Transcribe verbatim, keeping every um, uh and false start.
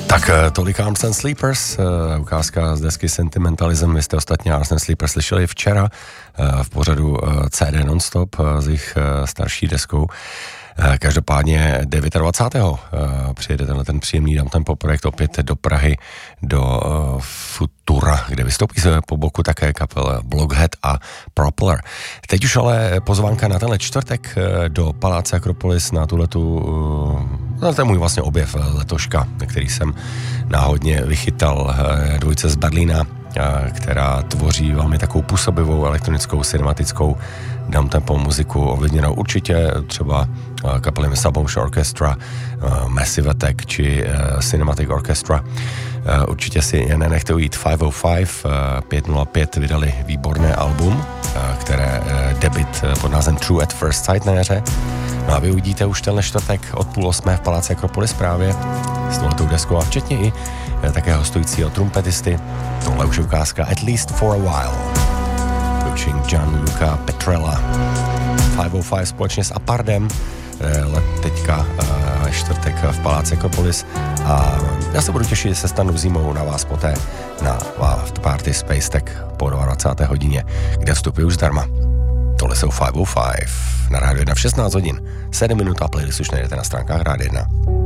Tak tolik Arms and Sleepers, ukázka z desky Sentimentalism. Vy jste ostatně Arms and Sleepers slyšeli včera v pořadu C D Nonstop s jejich starší deskou. Každopádně dvacátého devátého přijede tenhle ten příjemný downtempo projekt opět do Prahy, do Futura, kde vystoupí se po boku také kapela Blockhead a Propeller. Teď už ale pozvánka na tenhle čtvrtek do Paláce Akropolis na tuhletu, no to je můj vlastně objev letoška, který jsem náhodně vychytal, dvojice z Berlína, která tvoří velmi takovou působivou elektronickou cinematickou downtempo muziku, ovlivněnou určitě třeba kapelami Submotion Orchestra, Massive Attack či Cinematic Orchestra. Určitě si je nenechte ujít. pět set pět, pět nula pět vydali výborné album, které debut pod názvem True at First Sight na jaře. No a vy uvidíte už tenhle čtvrtek od půl osmé v Paláci Akropolis právě s touhletou deskou a včetně i také hostujícího trumpetisty. Tohle už je ukázka At Least for a While. Featuring Gianluca Petrella. pět set pět společně s Apardem. Let teďka čtvrtek v Paláci Akropolis a já se budu těšit, se stanu zimou na vás poté na Party Space Tech po dvacáté hodině, kde vstupy už zdarma. Tohle jsou pět set pět na Rádio jedna v šestnáct hodin, sedm minut a playlist už najdete na stránkách Rádia jedna.